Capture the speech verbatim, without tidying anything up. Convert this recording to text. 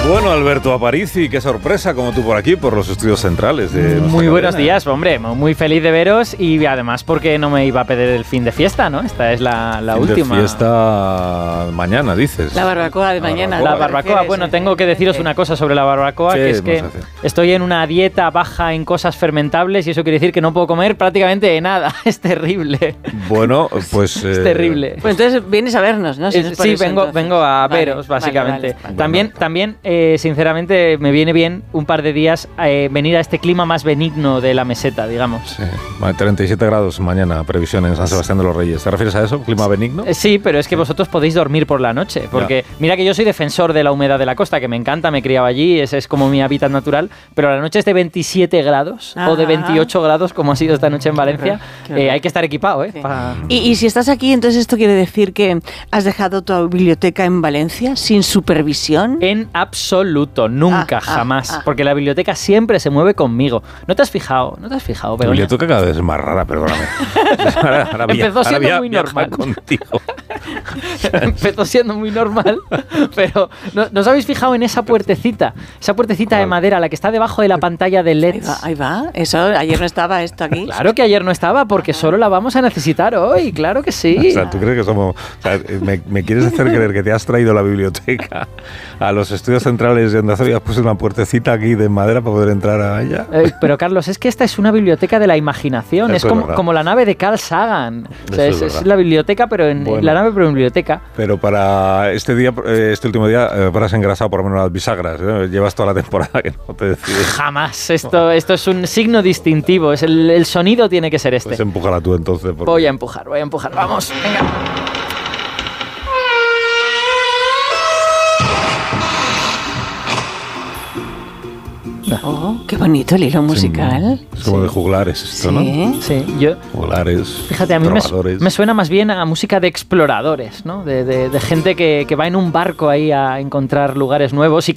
Bueno, Alberto Aparici, qué sorpresa, como tú por aquí, por los estudios centrales de Muy buenos cadena. días, hombre, muy feliz de veros y además porque no me iba a perder el fin de fiesta, ¿no? Esta es la, la Fin última. de fiesta mañana, dices. La barbacoa de La mañana. La barbacoa. barbacoa, bueno, tengo que deciros una cosa sobre la barbacoa, ¿Qué que es que vamos a hacer? estoy en una dieta baja en cosas fermentables y eso quiere decir que no puedo comer prácticamente nada. Es terrible. Bueno, pues... Es eh, terrible. Pues entonces vienes a vernos, ¿no? Si Eh, no es por sí, eso, vengo, entonces. vengo a Vale, veros, vale, básicamente. vale, vale. También, también eh, sinceramente, me viene bien un par de días eh, venir a este clima más benigno de la meseta, digamos. Sí, treinta y siete grados mañana, previsión en San Sebastián de los Reyes. ¿Te refieres a eso? ¿Clima benigno? Eh, Sí, pero es que vosotros podéis dormir por la noche, porque mira que yo soy defensor de la humedad de la costa, que me encanta, me he criado allí, ese es como mi hábitat natural, pero la noche es de veintisiete grados o de Ajá. veintiocho grados, como ha sido esta noche en Valencia, Qué horror. eh, hay que estar equipado, ¿eh? Sí. Pa- Y, y si estás aquí, entonces esto quiere decir que has dejado tu biblioteca en Valencia sin supervisión. En absoluto, nunca, Ah, ah, jamás, ah. porque la biblioteca siempre se mueve conmigo. ¿No te has fijado? ¿No te has fijado, La Begoña? biblioteca cada vez es más rara, perdóname. Ahora, ahora via- Empezó ahora siendo via- muy viajar normal. contigo. Empezó siendo muy normal, pero ¿no, ¿no os habéis fijado en esa puertecita? Esa puertecita de ¿Cuál? madera, la que está debajo de la pantalla de L E Ahí Ds. va, ahí va. Eso, ayer no estaba esto aquí. Claro que ayer no estaba, porque solo la vamos a necesitar hoy, claro que sí. O sea, ¿tú crees que somos...? O sea, ¿me, me quieres hacer creer que te has traído la biblioteca a los estudios centrales de Onda Cero y has puesto una puertecita aquí de madera para poder entrar a ella? Eh, pero Carlos, es que esta es una biblioteca de la imaginación, Eso es es como, verdad. como la nave de Carl Sagan. O sea, Eso es es, es verdad. la biblioteca, pero en Bueno. la nave, pero en biblioteca. Pero para este día, eh, este último día, eh, habrás engrasado por lo menos las bisagras. ¿eh? Llevas toda la temporada que no te decides. Jamás. Esto, esto es un signo distintivo. Es el, el sonido tiene que ser este. Pues empújala tú entonces. porque- Voy a empujar, voy a empujar. Vamos, venga. Oh, qué bonito el hilo musical. Es como de juglares esto, ¿no? Sí. Sí, yo. Juglares, Fíjate, a mí me, trovadores. me suena más bien a música de exploradores, ¿no? De, de- de gente que, que va en un barco ahí a encontrar lugares nuevos y que